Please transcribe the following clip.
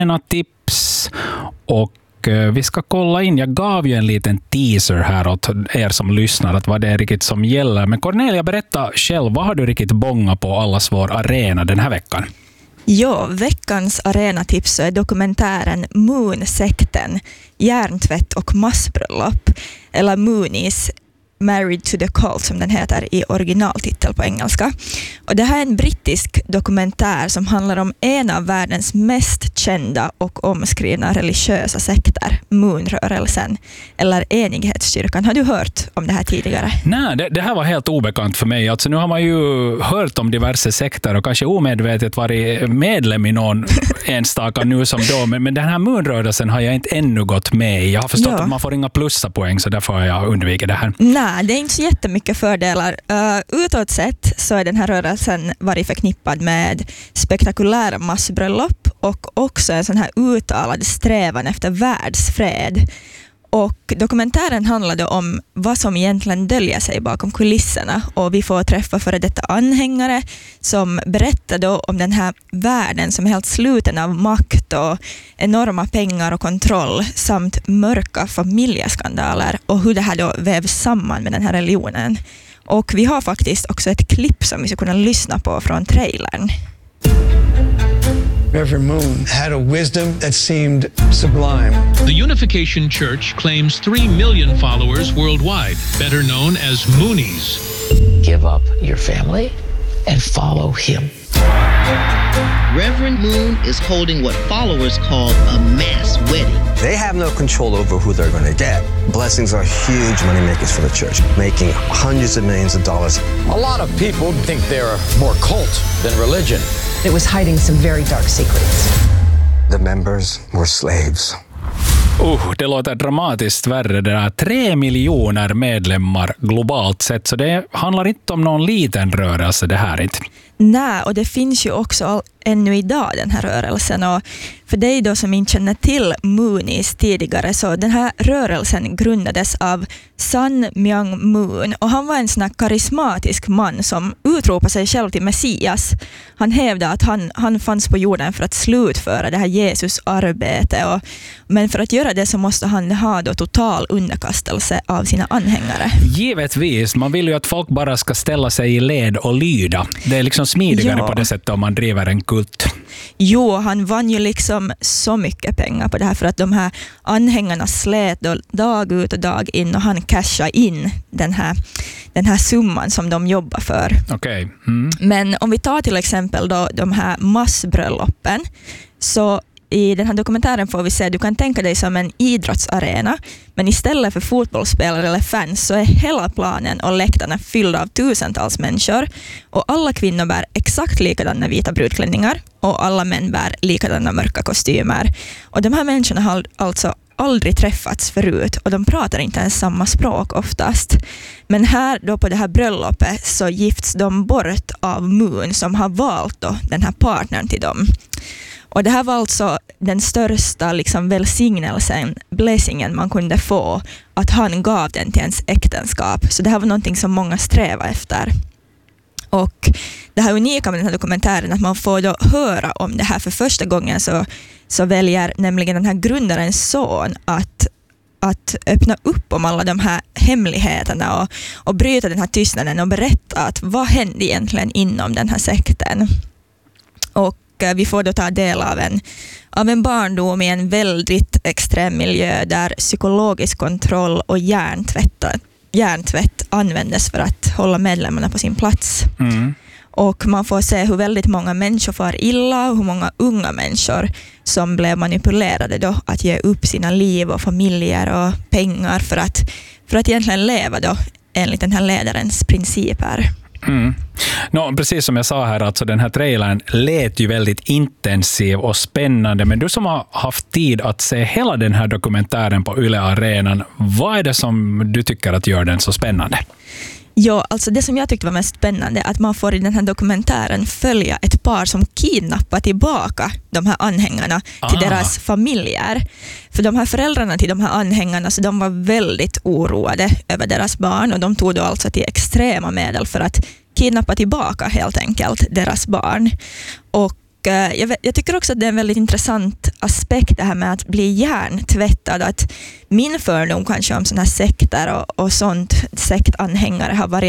tips och vi ska kolla in, jag gav ju en liten teaser här åt er som lyssnar att vad det är riktigt som gäller. Men Cornelia, berätta själv, vad har du riktigt bånga på allas vår arena den här veckan? Ja, veckans arenatips är dokumentären Moon-sekten, hjärntvätt och massbröllop, eller Moonies, Married to the Cult som den heter i originaltitel på engelska. Och det här är en brittisk dokumentär som handlar om en av världens mest kända och omskrivna religiösa sekter, Moonrörelsen, eller Enighetskyrkan. Har du hört om det här tidigare? Nej, det här var helt obekant för mig. Alltså, nu har man ju hört om diverse sekter och kanske omedvetet varit medlem i någon enstaka nu som då, men den här Moonrörelsen har jag inte ännu gått med i. Jag har förstått att man får inga plussapoäng, så därför har jag undvikit det här. Nej, det är inte så jättemycket fördelar. Utåt sett så är den här rörelsen varit förknippad med spektakulära massbröllop och också en sån här uttalad strävan efter världsfred. Och dokumentären handlade om vad som egentligen döljer sig bakom kulisserna, och vi får träffa före detta anhängare som berättade om den här världen som är helt sluten av makt och enorma pengar och kontroll samt mörka familjeskandaler och hur det här då vävs samman med den här religionen. Och vi har faktiskt också ett klipp som vi ska kunna lyssna på från trailern. Reverend Moon had a wisdom that seemed sublime. The Unification Church claims 3 million followers worldwide, better known as Moonies. Give up your family and follow him. Reverend Moon is holding what followers call a mass wedding. They have no control over who they're going to get. Blessings are huge money makers for the church, making hundreds of millions of dollars. A lot of people think they're more cult than religion. It was hiding some very dark secrets. The members were slaves. Det låter dramatiskt värre. Det är 3 miljoner medlemmar globalt sett, så det handlar inte om någon liten rörelse det här inte. Nej, och det finns ju också ännu idag den här rörelsen, och för dig då som inte känner till Moonies tidigare, så den här rörelsen grundades av Sun Myung Moon, och han var en sån här karismatisk man som utropade sig själv till Messias. Han hävdade att han fanns på jorden för att slutföra det här Jesus arbete, men för att göra det så måste han ha då total underkastelse av sina anhängare. Givetvis, man vill ju att folk bara ska ställa sig i led och lyda. Det är liksom smidigare på det sättet om man driver en kult. Jo, han vann ju liksom så mycket pengar på det här, för att de här anhängarna slät då dag ut och dag in, och han cashade in den här summan som de jobbar för. Okay. Men om vi tar till exempel då de här massbrölloppen, så i den här dokumentären får vi se att du kan tänka dig som en idrottsarena, men istället för fotbollsspelare eller fans så är hela planen och läktarna fyllda av tusentals människor, och alla kvinnor bär exakt likadana vita brudklänningar och alla män bär likadana mörka kostymer. Och de här människorna har alltså aldrig träffats förut, och de pratar inte ens samma språk oftast. Men här då på det här bröllopet så gifts de bort av Moon som har valt då den här partnern till dem. Och det här var alltså den största liksom välsignelsen, blessingen man kunde få, att han gav den till ens äktenskap. Så det här var någonting som många strävar efter. Och det här unika med den här dokumentären, att man får då höra om det här för första gången, så väljer nämligen den här grundarens son att öppna upp om alla de här hemligheterna och bryta den här tystnaden och berätta att vad hände egentligen inom den här sekten. Och vi får då ta del av en barndom i en väldigt extrem miljö där psykologisk kontroll och hjärntvätt användes för att hålla medlemmarna på sin plats. Och man får se hur väldigt många människor far illa, och hur många unga människor som blev manipulerade då att ge upp sina liv och familjer och pengar för att egentligen leva då enligt den här ledarens principer. Precis som jag sa här, alltså den här trailern lät ju väldigt intensiv och spännande, men du som har haft tid att se hela den här dokumentären på Yle Arenan, vad är det som du tycker att gör den så spännande? Ja, alltså det som jag tyckte var mest spännande, att man får i den här dokumentären följa ett par som kidnappar tillbaka de här anhängarna till deras familjer. För de här föräldrarna till de här anhängarna, så de var väldigt oroade över deras barn, och de tog då alltså till extrema medel för att kidnappa tillbaka helt enkelt deras barn. Och jag tycker också att det är en väldigt intressant aspekt det här med att bli hjärntvättad. Att min fördom kanske om såna här sekter och sånt, sektanhängare har varit